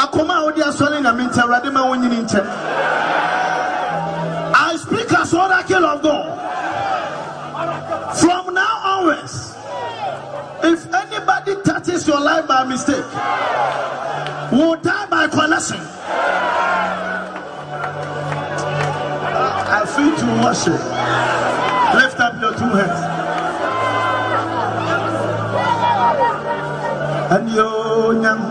I speak as oracle of God. From now onwards, if anybody touches your life by mistake, will die by collection. I feel to worship. Lift up your 2 hands. And you